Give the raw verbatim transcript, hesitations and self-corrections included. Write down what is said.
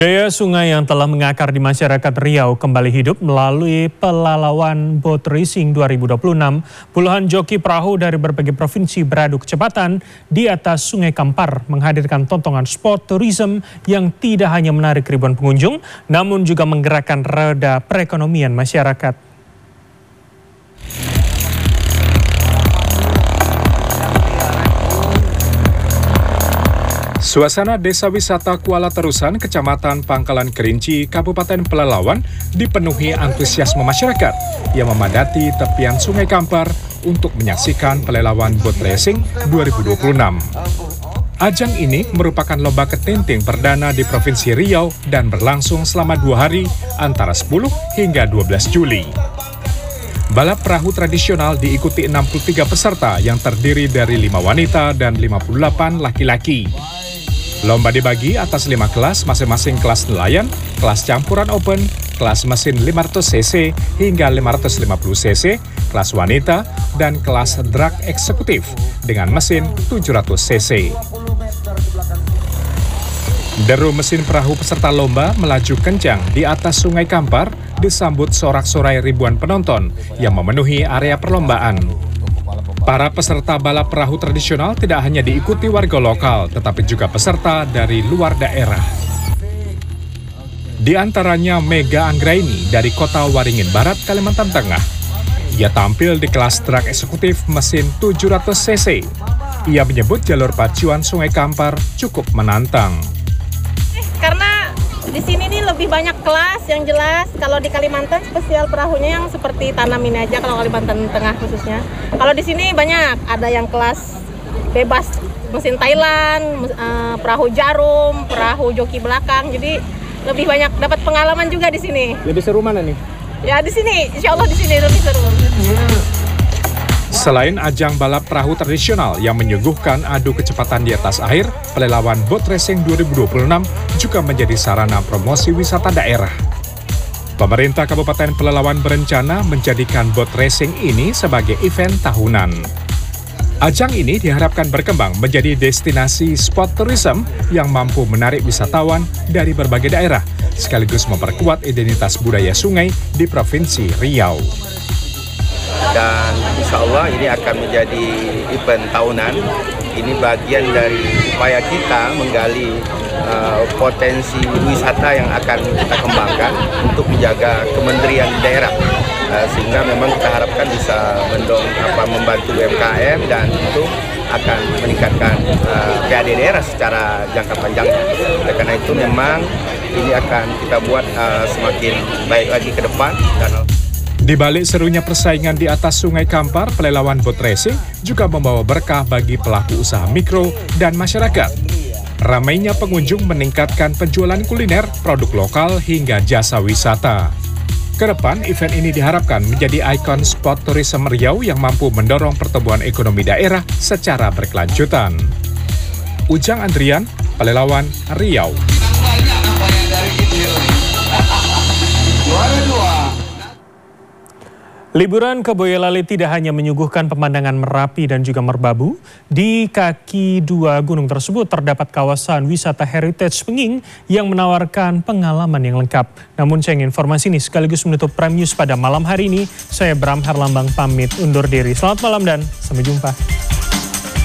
Budaya sungai yang telah mengakar di masyarakat Riau kembali hidup melalui Pelalawan Boat Racing dua ribu dua puluh enam. Puluhan joki perahu dari berbagai provinsi beradu kecepatan di atas Sungai Kampar menghadirkan tontonan sport tourism yang tidak hanya menarik ribuan pengunjung, namun juga menggerakkan roda perekonomian masyarakat. Suasana Desa Wisata Kuala Terusan, Kecamatan Pangkalan Kerinci, Kabupaten Pelalawan dipenuhi antusiasme masyarakat yang memadati tepian Sungai Kampar untuk menyaksikan Pelalawan Boat Racing dua ribu dua puluh enam. Ajang ini merupakan lomba ketinting perdana di Provinsi Riau dan berlangsung selama dua hari antara sepuluh hingga dua belas Juli. Balap perahu tradisional diikuti enam puluh tiga peserta yang terdiri dari lima wanita dan lima puluh delapan laki-laki. Lomba dibagi atas lima kelas, masing-masing kelas nelayan, kelas campuran open, kelas mesin lima ratus cc hingga lima ratus lima puluh cc, kelas wanita, dan kelas drag eksekutif dengan mesin tujuh ratus cc. Deru mesin perahu peserta lomba melaju kencang di atas Sungai Kampar disambut sorak-sorai ribuan penonton yang memenuhi area perlombaan. Para peserta balap perahu tradisional tidak hanya diikuti warga lokal, tetapi juga peserta dari luar daerah. Di antaranya Mega Anggraini dari kota Waringin Barat, Kalimantan Tengah. Ia tampil di kelas truk eksekutif mesin tujuh ratus cc. Ia menyebut jalur pacuan Sungai Kampar cukup menantang. Karena di sini nih lebih banyak kelas yang jelas. Kalau di Kalimantan spesial perahunya yang seperti tanam ini aja, kalau Kalimantan Tengah khususnya. Kalau di sini banyak, ada yang kelas bebas mesin Thailand, uh, perahu jarum, perahu joki belakang. Jadi lebih banyak dapat pengalaman juga di sini. Lebih seru mana nih? Ya di sini, insya Allah di sini lebih seru. Selain ajang balap perahu tradisional yang menyuguhkan adu kecepatan di atas air, Pelalawan Boat Racing dua ribu dua puluh enam juga menjadi sarana promosi wisata daerah. Pemerintah Kabupaten Pelalawan berencana menjadikan boat racing ini sebagai event tahunan. Ajang ini diharapkan berkembang menjadi destinasi sport tourism yang mampu menarik wisatawan dari berbagai daerah, sekaligus memperkuat identitas budaya sungai di Provinsi Riau. Dan insya Allah ini akan menjadi event tahunan. Ini bagian dari upaya kita menggali uh, potensi wisata yang akan kita kembangkan untuk menjaga kementerian daerah. Uh, sehingga memang kita harapkan bisa mendong, apa, membantu U M K M dan itu akan meningkatkan uh, P A D daerah secara jangka panjang. Oleh karena itu memang ini akan kita buat uh, semakin baik lagi ke depan. Dan di balik serunya persaingan di atas Sungai Kampar, Pelalawan Boat Racing juga membawa berkah bagi pelaku usaha mikro dan masyarakat. Ramainya pengunjung meningkatkan penjualan kuliner, produk lokal hingga jasa wisata. Kedepan, event ini diharapkan menjadi ikon sport tourism Riau yang mampu mendorong pertumbuhan ekonomi daerah secara berkelanjutan. Ujang Andrian, Pelalawan, Riau. Liburan ke Boyolali tidak hanya menyuguhkan pemandangan Merapi dan juga Merbabu. Di kaki dua gunung tersebut terdapat kawasan wisata heritage Penging yang menawarkan pengalaman yang lengkap. Namun sayang informasi ini sekaligus menutup Prime News pada malam hari ini. Saya Bram Herlambang pamit undur diri. Selamat malam dan sampai jumpa.